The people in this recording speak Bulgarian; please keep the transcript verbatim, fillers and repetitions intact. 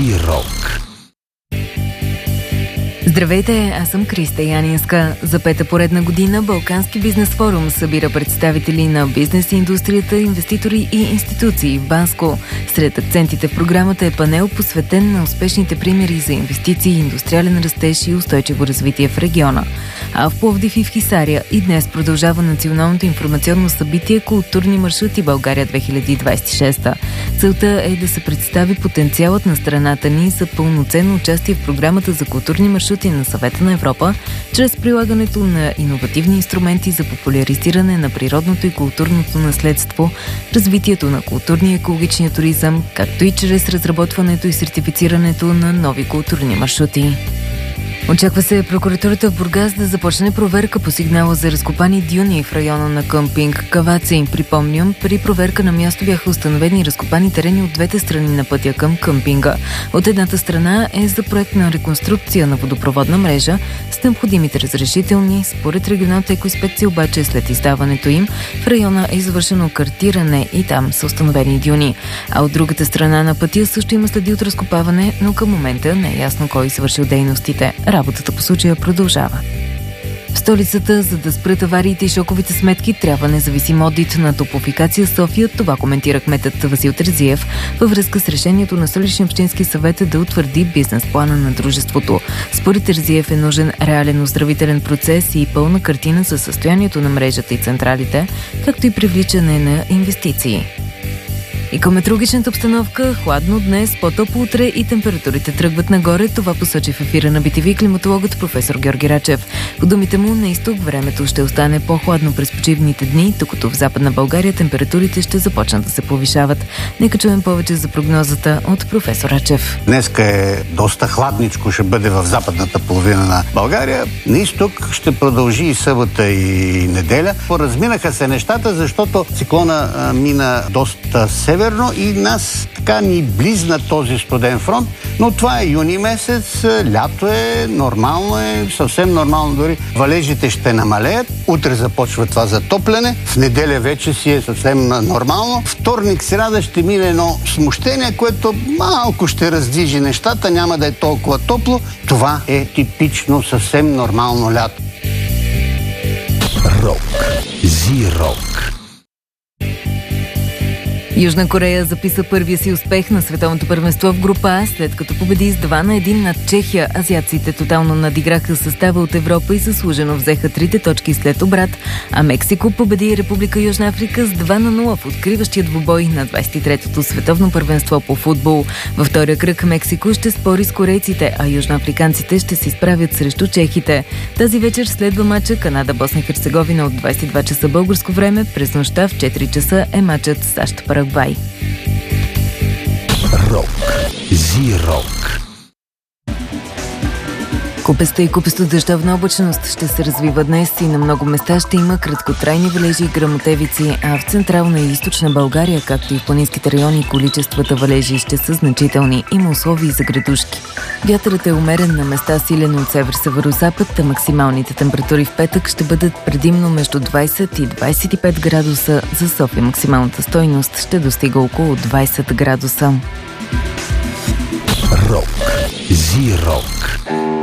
Зирок. Здравейте, аз съм Криста Янинска. За пета поредна година Балкански бизнес форум събира представители на бизнес индустрията, инвеститори и институции в Банско. Сред акцентите в програмата е панел, посветен на успешните примери за инвестиции, индустриален растеж и устойчиво развитие в региона. А в Пловдив и в Хисаря и днес продължава националното информационно събитие Културни маршрути България две хиляди двадесет и шеста. Целта е да се представи потенциалът на страната ни за пълноценно участие в програмата за културни маршрути на Съвета на Европа, чрез прилагането на иновативни инструменти за популяризиране на природното и културното наследство, развитието на културния и екологичния туризъм, както и чрез разработването и сертифицирането на нови културни маршрути. Очаква се прокуратурата в Бургас да започне проверка по сигнала за разкопани дюни в района на къмпинг Каваци. Припомням, при проверка на място бяха установени разкопани терени от двете страни на пътя към къмпинга. От едната страна е за проект на реконструкция на водопроводна мрежа с необходимите разрешителни. Според регионалната екоинспекция обаче след издаването им в района е извършено картиране и там са установени дюни. А от другата страна на пътя също има следи от разкопаване, но към момента не е ясно кой извършил дейностите. Работата по случая продължава. В столицата, за да спрат авариите и шоковите сметки, трябва независим одит на Топлофикация София. Това коментира кметът Васил Терзиев във връзка с решението на Столичния общински съвет да утвърди бизнес плана на дружеството. Според Терзиев е нужен реален оздравителен процес и пълна картина за състоянието на мрежата и централите, както и привличане на инвестиции. И към метеорологичната обстановка, хладно днес, по-топло утре и температурите тръгват нагоре. Това посочи в ефира на би ти ви климатологът професор Георги Рачев. По думите му, на изток времето ще остане по-хладно през почивните дни, докато в Западна България температурите ще започнат да се повишават. Нека чуем повече за прогнозата от професор Рачев. Днеска е доста хладничко, ще бъде в западната половина на България. На изток ще продължи и събота и неделя. Поразминаха се нещата, защото циклона а, мина доста северно и нас така ни близна този студен фронт, но това е юни месец, лято е, нормално е, съвсем нормално дори. Валежите ще намалеят, утре започва това затопляне, в неделя вече си е съвсем нормално. Вторник, сряда ще мине едно смущение, което малко ще раздвижи нещата, няма да е толкова топло. Това е типично, съвсем нормално лято. Рок. Зирок. Южна Корея записа първия си успех на световното първенство в група А, след като победи с два на един над Чехия. Азиатците тотално надиграха състава от Европа и заслужено взеха трите точки след обрат, а Мексико победи Република Южна Африка с два на нула в откриващия двубой на двадесет и третото световно първенство по футбол. Във втория кръг Мексико ще спори с корейците, а южноафриканците ще се изправят срещу чехите. Тази вечер следва мача Канада-Босна и Херцеговина от двадесет и два часа българско време. През нощта в четири часа е мачът САЩ-Парагвай. Бай. Рок. Зирок. Купеста и купесто дъждовна облачност ще се развива днес и на много места ще има краткотрайни валежи и гръмотевици, а в централна и източна България, както и в планинските райони, количествата валежи ще са значителни. Има условия за градушки. Вятърът е умерен, на места силен от север-северозапад, а максималните температури в петък ще бъдат предимно между двадесет и двадесет и пет градуса. За София максималната стойност ще достига около двадесет градуса. Рок. Зирок.